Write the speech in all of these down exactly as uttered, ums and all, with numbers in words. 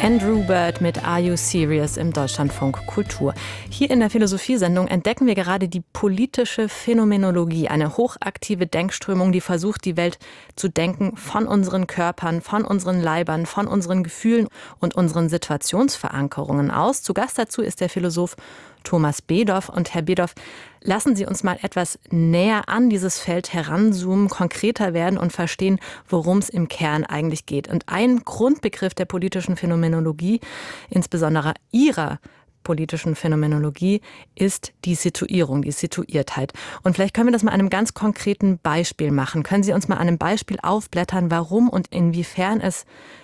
Andrew Bird mit Are You Serious im Deutschlandfunk Kultur. Hier in der Philosophiesendung entdecken wir gerade die politische Phänomenologie, eine hochaktive Denkströmung, die versucht, die Welt zu denken von unseren Körpern, von unseren Leibern, von unseren Gefühlen und unseren Situationsverankerungen aus. Zu Gast dazu ist der Philosoph Thomas Bedoff. Und Herr Bedoff, lassen Sie uns mal etwas näher an dieses Feld heranzoomen, konkreter werden und verstehen, worum es im Kern eigentlich geht. Und ein Grundbegriff der politischen Phänomenologie, insbesondere Ihrer politischen Phänomenologie, ist die Situierung, die Situiertheit. Und vielleicht können wir das mal an einem ganz konkreten Beispiel machen. Können Sie uns mal an einem Beispiel aufblättern, warum und inwiefern es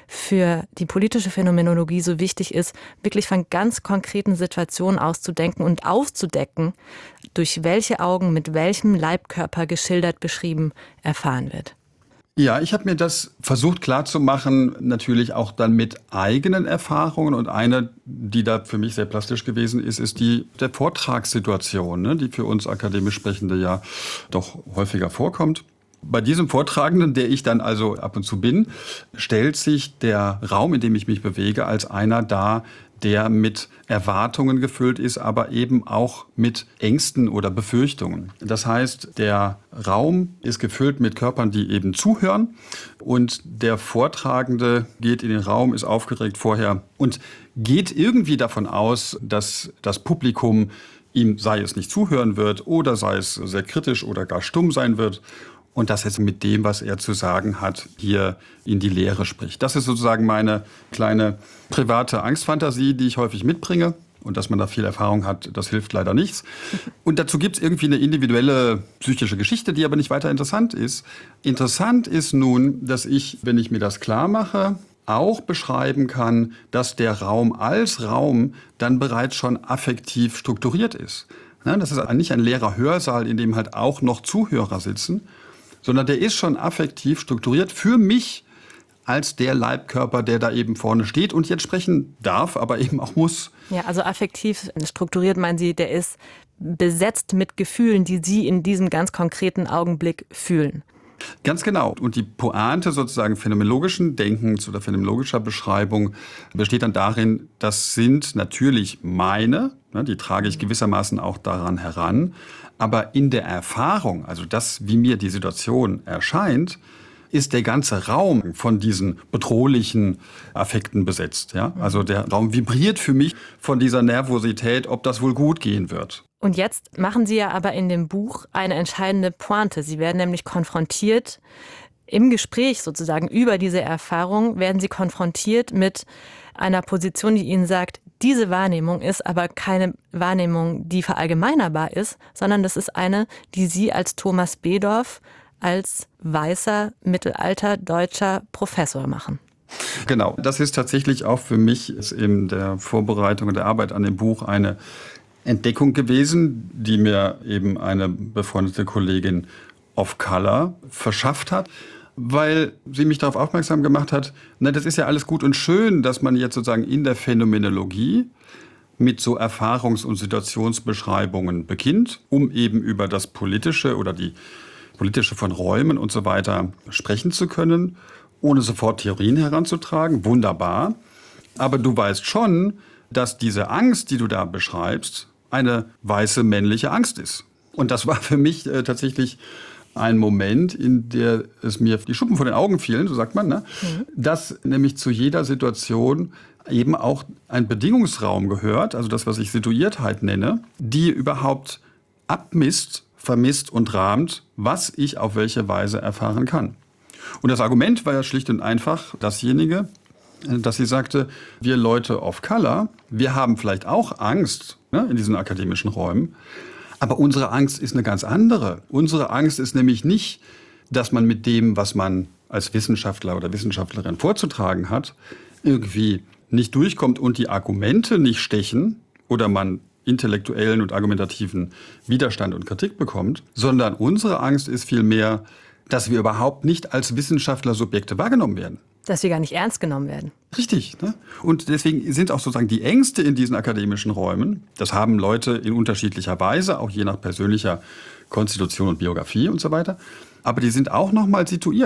für die politische Phänomenologie so wichtig ist, wirklich von ganz konkreten Situationen auszudenken und aufzudecken, durch welche Augen mit welchem Leibkörper geschildert, beschrieben, erfahren wird? Ja, ich habe mir das versucht klarzumachen, natürlich auch dann mit eigenen Erfahrungen. Und eine, die da für mich sehr plastisch gewesen ist, ist die der Vortragssituation, ne, die für uns akademisch Sprechende ja doch häufiger vorkommt. Bei diesem Vortragenden, der ich dann also ab und zu bin, stellt sich der Raum, in dem ich mich bewege, als einer dar, der mit Erwartungen gefüllt ist, aber eben auch mit Ängsten oder Befürchtungen. Das heißt, der Raum ist gefüllt mit Körpern, die eben zuhören, und der Vortragende geht in den Raum, ist aufgeregt vorher und geht irgendwie davon aus, dass das Publikum ihm, sei es nicht zuhören wird oder sei es sehr kritisch oder gar stumm sein wird, und dass er mit dem, was er zu sagen hat, hier in die Leere spricht. Das ist sozusagen meine kleine private Angstfantasie, die ich häufig mitbringe. Und dass man da viel Erfahrung hat, das hilft leider nichts. Und dazu gibt es irgendwie eine individuelle psychische Geschichte, die aber nicht weiter interessant ist. Interessant ist nun, dass ich, wenn ich mir das klar mache, auch beschreiben kann, dass der Raum als Raum dann bereits schon affektiv strukturiert ist. Das ist nicht ein leerer Hörsaal, in dem halt auch noch Zuhörer sitzen, sondern der ist schon affektiv strukturiert für mich als der Leibkörper, der da eben vorne steht und jetzt sprechen darf, aber eben auch muss. Ja, also affektiv strukturiert, meinen Sie, der ist besetzt mit Gefühlen, die Sie in diesem ganz konkreten Augenblick fühlen. Ganz genau. Und die Pointe sozusagen phänomenologischen Denkens oder phänomenologischer Beschreibung besteht dann darin, das sind natürlich meine, ne, die trage ich gewissermaßen auch daran heran, aber in der Erfahrung, also das, wie mir die Situation erscheint, ist der ganze Raum von diesen bedrohlichen Affekten besetzt. Ja? Also der Raum vibriert für mich von dieser Nervosität, ob das wohl gut gehen wird. Und jetzt machen Sie ja aber in dem Buch eine entscheidende Pointe. Sie werden nämlich konfrontiert, im Gespräch sozusagen über diese Erfahrung, werden Sie konfrontiert mit einer Position, die Ihnen sagt, diese Wahrnehmung ist aber keine Wahrnehmung, die verallgemeinerbar ist, sondern das ist eine, die Sie als Thomas Bedoff, als weißer, mittelalter deutscher Professor machen. Genau, das ist tatsächlich auch für mich in der Vorbereitung und der Arbeit an dem Buch eine Entdeckung gewesen, die mir eben eine befreundete Kollegin of Color verschafft hat, weil sie mich darauf aufmerksam gemacht hat, na, das ist ja alles gut und schön, dass man jetzt sozusagen in der Phänomenologie mit so Erfahrungs- und Situationsbeschreibungen beginnt, um eben über das Politische oder die Politische von Räumen und so weiter sprechen zu können, ohne sofort Theorien heranzutragen. Wunderbar. Aber du weißt schon, dass diese Angst, die du da beschreibst, eine weiße männliche Angst ist. Und das war für mich äh, tatsächlich ein Moment, in der es mir die Schuppen vor den Augen fielen, so sagt man, ne? Mhm. Dass nämlich zu jeder Situation eben auch ein Bedingungsraum gehört, also das, was ich Situiertheit nenne, die überhaupt abmisst, vermisst und rahmt, was ich auf welche Weise erfahren kann. Und das Argument war ja schlicht und einfach dasjenige, dass sie sagte, wir Leute of Color, wir haben vielleicht auch Angst, ne, in diesen akademischen Räumen, aber unsere Angst ist eine ganz andere. Unsere Angst ist nämlich nicht, dass man mit dem, was man als Wissenschaftler oder Wissenschaftlerin vorzutragen hat, irgendwie nicht durchkommt und die Argumente nicht stechen oder man intellektuellen und argumentativen Widerstand und Kritik bekommt, sondern unsere Angst ist vielmehr, dass wir überhaupt nicht als Wissenschaftler Subjekte wahrgenommen werden. Dass wir gar nicht ernst genommen werden. Richtig. Ne? Und deswegen sind auch sozusagen die Ängste in diesen akademischen Räumen, das haben Leute in unterschiedlicher Weise, auch je nach persönlicher Konstitution und Biografie und so weiter, aber die sind auch nochmal situiert.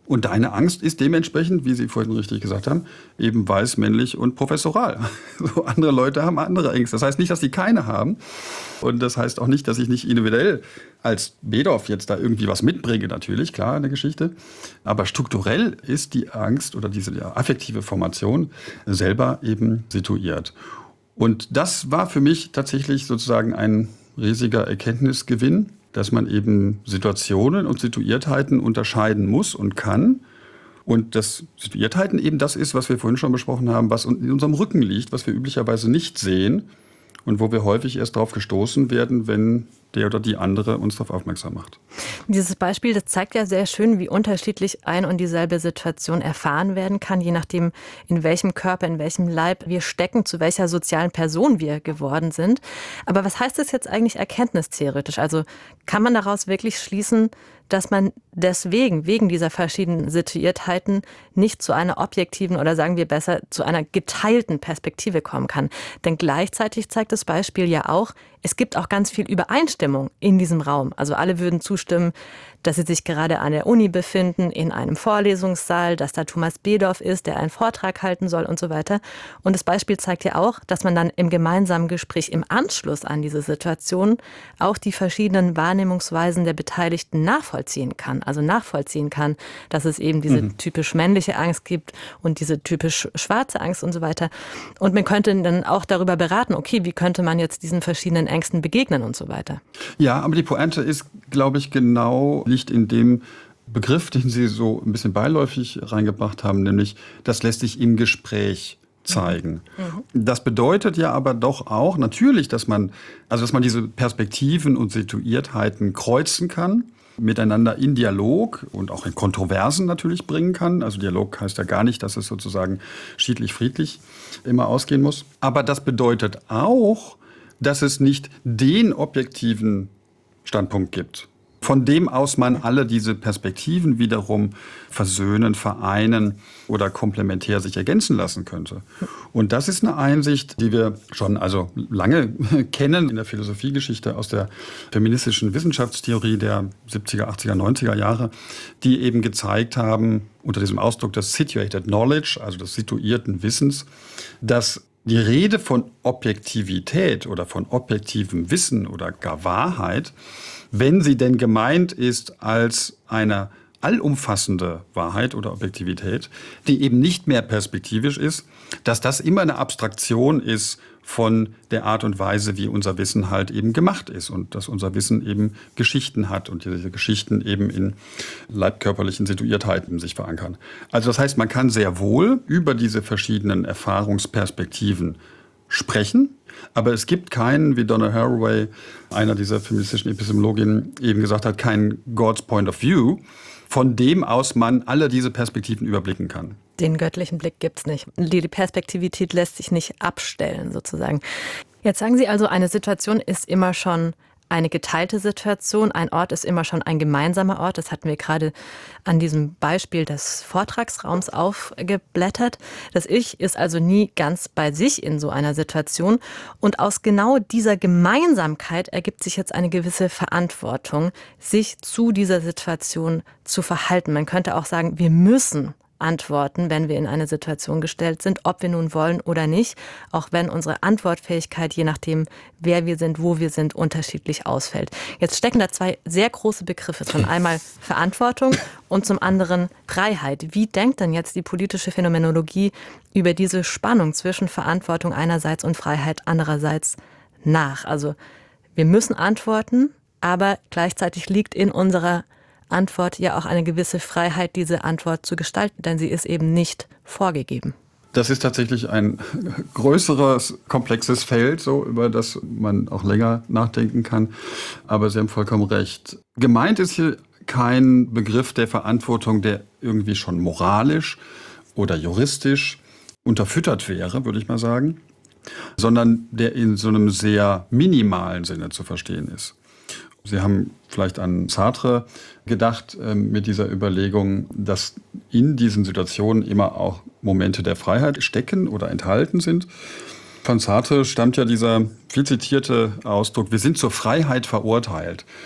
Und deine Angst ist dementsprechend, wie Sie vorhin richtig gesagt haben, eben weiß, männlich und professoral. So, andere Leute haben andere Ängste. Das heißt nicht, dass sie keine haben. Und das heißt auch nicht, dass ich nicht individuell als Bedoff jetzt da irgendwie was mitbringe, natürlich, klar, in der Geschichte. Aber strukturell ist die Angst oder diese ja, affektive Formation selber eben situiert. Und das war für mich tatsächlich sozusagen ein riesiger Erkenntnisgewinn, dass man eben Situationen und Situiertheiten unterscheiden muss und kann. Und dass Situiertheiten eben das ist, was wir vorhin schon besprochen haben, was in unserem Rücken liegt, was wir üblicherweise nicht sehen und wo wir häufig erst darauf gestoßen werden, wenn der oder die andere uns darauf aufmerksam macht. Dieses Beispiel, das zeigt ja sehr schön, wie unterschiedlich ein und dieselbe Situation erfahren werden kann, je nachdem, in welchem Körper, in welchem Leib wir stecken, zu welcher sozialen Person wir geworden sind. Aber was heißt das jetzt eigentlich erkenntnistheoretisch? Also kann man daraus wirklich schließen, dass man deswegen, wegen dieser verschiedenen Situiertheiten, nicht zu einer objektiven oder sagen wir besser, zu einer geteilten Perspektive kommen kann? Denn gleichzeitig zeigt das Beispiel ja auch, es gibt auch ganz viel Übereinstimmung in diesem Raum. Also alle würden zustimmen, dass sie sich gerade an der Uni befinden, in einem Vorlesungssaal, dass da Thomas Bedoff ist, der einen Vortrag halten soll und so weiter. Und das Beispiel zeigt ja auch, dass man dann im gemeinsamen Gespräch im Anschluss an diese Situation auch die verschiedenen Wahrnehmungsweisen der Beteiligten nachvollziehen kann. Also nachvollziehen kann, dass es eben diese mhm. typisch männliche Angst gibt und diese typisch schwarze Angst und so weiter. Und man könnte dann auch darüber beraten, okay, wie könnte man jetzt diesen verschiedenen Ängsten begegnen und so weiter. Ja, aber die Pointe ist, glaube ich, genau liegt in dem Begriff, den Sie so ein bisschen beiläufig reingebracht haben, nämlich das lässt sich im Gespräch zeigen. Mhm. Das bedeutet ja aber doch auch natürlich, dass man, also dass man diese Perspektiven und Situiertheiten kreuzen kann, miteinander in Dialog und auch in Kontroversen natürlich bringen kann. Also Dialog heißt ja gar nicht, dass es sozusagen schiedlich-friedlich immer ausgehen muss. Aber das bedeutet auch, dass es nicht den objektiven Standpunkt gibt, von dem aus man alle diese Perspektiven wiederum versöhnen, vereinen oder komplementär sich ergänzen lassen könnte. Und das ist eine Einsicht, die wir schon also lange kennen in der Philosophiegeschichte aus der feministischen Wissenschaftstheorie der siebziger, achtziger, neunziger Jahre, die eben gezeigt haben, unter diesem Ausdruck des Situated Knowledge, also des situierten Wissens, dass die Rede von Objektivität oder von objektivem Wissen oder gar Wahrheit, wenn sie denn gemeint ist als eine allumfassende Wahrheit oder Objektivität, die eben nicht mehr perspektivisch ist, dass das immer eine Abstraktion ist von der Art und Weise, wie unser Wissen halt eben gemacht ist und dass unser Wissen eben Geschichten hat und diese Geschichten eben in leibkörperlichen Situiertheiten sich verankern. Also das heißt, man kann sehr wohl über diese verschiedenen Erfahrungsperspektiven sprechen, aber es gibt keinen, wie Donna Haraway, einer dieser feministischen Epistemologinnen, eben gesagt hat, keinen God's Point of View, von dem aus man alle diese Perspektiven überblicken kann. Den göttlichen Blick gibt's nicht. Die Perspektivität lässt sich nicht abstellen, sozusagen. Jetzt sagen Sie also, eine Situation ist immer schon eine geteilte Situation. Ein Ort ist immer schon ein gemeinsamer Ort. Das hatten wir gerade an diesem Beispiel des Vortragsraums aufgeblättert. Das Ich ist also nie ganz bei sich in so einer Situation. Und aus genau dieser Gemeinsamkeit ergibt sich jetzt eine gewisse Verantwortung, sich zu dieser Situation zu verhalten. Man könnte auch sagen, wir müssen antworten, wenn wir in eine Situation gestellt sind, ob wir nun wollen oder nicht, auch wenn unsere Antwortfähigkeit, je nachdem, wer wir sind, wo wir sind, unterschiedlich ausfällt. Jetzt stecken da zwei sehr große Begriffe. Zum einmal Verantwortung und zum anderen Freiheit. Wie denkt denn jetzt die politische Phänomenologie über diese Spannung zwischen Verantwortung einerseits und Freiheit andererseits nach? Also wir müssen antworten, aber gleichzeitig liegt in unserer Antwort ja auch eine gewisse Freiheit, diese Antwort zu gestalten, denn sie ist eben nicht vorgegeben. Das ist tatsächlich ein größeres, komplexes Feld, so, über das man auch länger nachdenken kann. Aber Sie haben vollkommen recht. Gemeint ist hier kein Begriff der Verantwortung, der irgendwie schon moralisch oder juristisch unterfüttert wäre, würde ich mal sagen, sondern der in so einem sehr minimalen Sinne zu verstehen ist. Sie haben vielleicht an Sartre gedacht äh, mit dieser Überlegung, dass in diesen Situationen immer auch Momente der Freiheit stecken oder enthalten sind. Von Sartre stammt ja dieser viel zitierte Ausdruck, wir sind zur Freiheit verurteilt.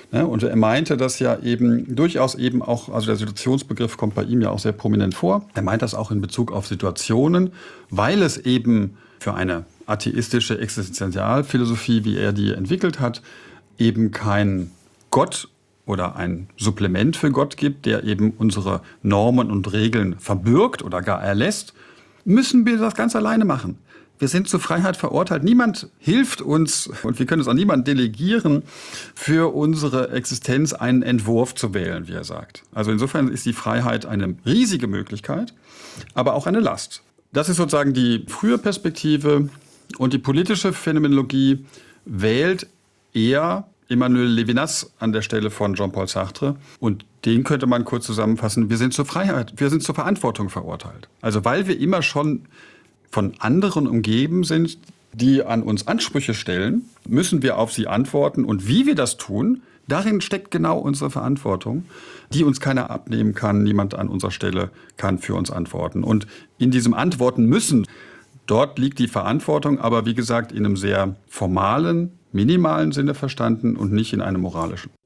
Und er meinte das ja eben durchaus eben auch, also der Situationsbegriff kommt bei ihm ja auch sehr prominent vor. Er meint das auch in Bezug auf Situationen, weil es eben für eine atheistische Existenzialphilosophie, wie er die entwickelt hat, eben kein Gott oder ein Supplement für Gott gibt, der eben unsere Normen und Regeln verbürgt oder gar erlässt, müssen wir das ganz alleine machen. Wir sind zur Freiheit verurteilt. Niemand hilft uns und wir können es auch niemand delegieren, für unsere Existenz einen Entwurf zu wählen, wie er sagt. Also insofern ist die Freiheit eine riesige Möglichkeit, aber auch eine Last. Das ist sozusagen die frühe Perspektive und die politische Phänomenologie wählt eher Emmanuel Levinas an der Stelle von Jean-Paul Sartre. Und den könnte man kurz zusammenfassen, wir sind zur Freiheit, wir sind zur Verantwortung verurteilt. Also weil wir immer schon von anderen umgeben sind, die an uns Ansprüche stellen, müssen wir auf sie antworten. Und wie wir das tun, darin steckt genau unsere Verantwortung, die uns keiner abnehmen kann. Niemand an unserer Stelle kann für uns antworten. Und in diesem Antworten müssen, dort liegt die Verantwortung, aber wie gesagt in einem sehr formalen, minimalen Sinne verstanden und nicht in einem moralischen.